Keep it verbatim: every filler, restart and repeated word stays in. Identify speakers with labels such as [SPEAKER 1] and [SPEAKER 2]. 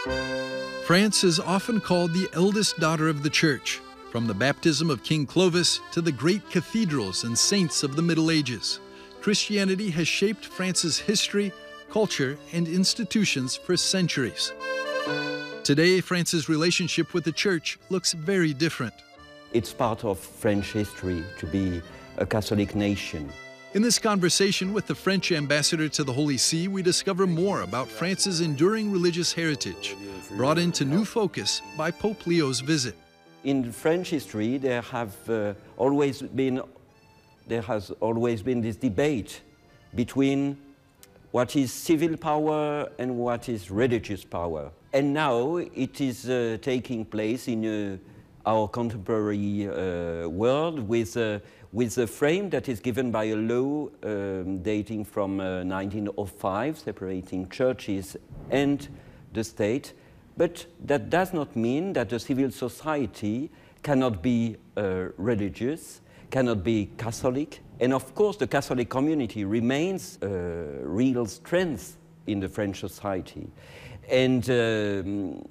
[SPEAKER 1] France is often called the eldest daughter of the Church, from the baptism of King Clovis to the great cathedrals and saints of the Middle Ages. Christianity has shaped France's history, culture, and institutions for centuries. Today, France's relationship with the Church looks very different.
[SPEAKER 2] It's part of French history to be a Catholic nation.
[SPEAKER 1] In this conversation with the French ambassador to the Holy See, we discover more about France's enduring religious heritage, brought into new focus by Pope Leo's visit.
[SPEAKER 2] In French history, there have uh, always been there has always been this debate between what is civil power and what is religious power. And now it is uh, taking place in uh, our contemporary uh, world with, uh, with a frame that is given by a law um, dating from uh, nineteen oh five, separating churches and the state. But that does not mean that the civil society cannot be uh, religious, cannot be Catholic. And of course, the Catholic community remains a real strength in the French society. And um,